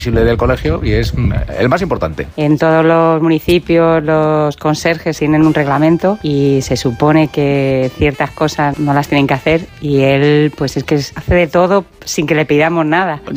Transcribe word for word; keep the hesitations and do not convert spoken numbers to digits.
del colegio y es el más importante. En todos los municipios los conserjes tienen un reglamento y se supone que ciertas cosas no las tienen que hacer y él pues es que hace de todo sin que le pidamos nada.